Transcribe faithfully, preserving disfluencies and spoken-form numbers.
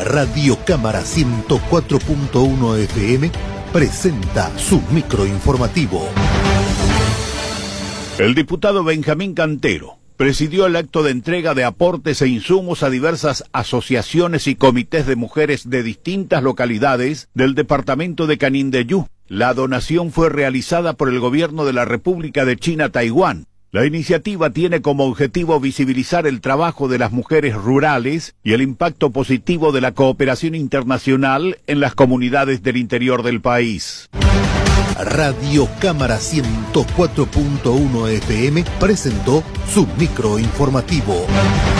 Radio Cámara ciento cuatro punto uno F M presenta su microinformativo. El diputado Benjamín Cantero presidió el acto de entrega de aportes e insumos a diversas asociaciones y comités de mujeres de distintas localidades del departamento de Canindeyú. La donación fue realizada por el gobierno de la República de China Taiwán. La iniciativa tiene como objetivo visibilizar el trabajo de las mujeres rurales y el impacto positivo de la cooperación internacional en las comunidades del interior del país. Radio Cámara ciento cuatro punto uno F M presentó su microinformativo.